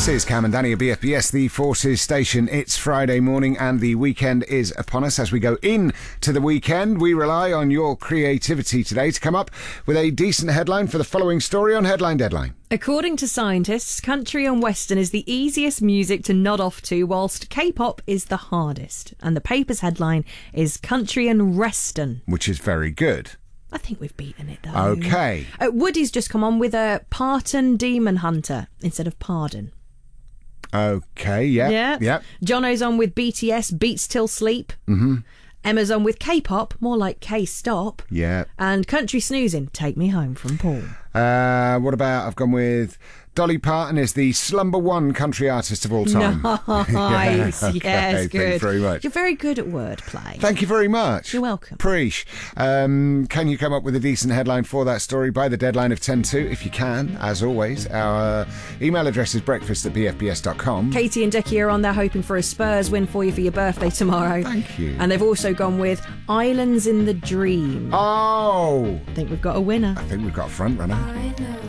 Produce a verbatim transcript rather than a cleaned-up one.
is Cam and Danny at B F B S, the Forces station. It's Friday morning and the weekend is upon us. As we go in to the weekend, we rely on your creativity today to come up with a decent headline for the following story on Headline Deadline. According to scientists, country and western is the easiest music to nod off to, whilst K-pop is the hardest. And the paper's headline is Country and Reston. Which is very good. I think we've beaten it, though. Okay. Uh, Woody's just come on with a Parton Demon Hunter instead of Pardon. Okay, yeah. Yeah. Yeah. Jono's on with B T S, Beats Till Sleep. Mm-hmm. Emma's on with K-pop, more like K-stop. Yeah. And Country Snoozing, Take Me Home from Paul. Uh, what about, I've gone with Dolly Parton is the slumber one country artist of all time. Nice. yeah, okay, Yes, thank good. you very much. You're very good at wordplay. Thank you very much. You're welcome. Preach. Um, can you come up with a decent headline for that story by the deadline of ten to? If you can, as always, our email address is breakfast at b f b s dot com. Katie and Dickie are on there hoping for a Spurs win for you for your birthday tomorrow. Thank you. And they've also gone with Islands in the Dream. Oh! I think we've got a winner. I think we've got a front runner. I know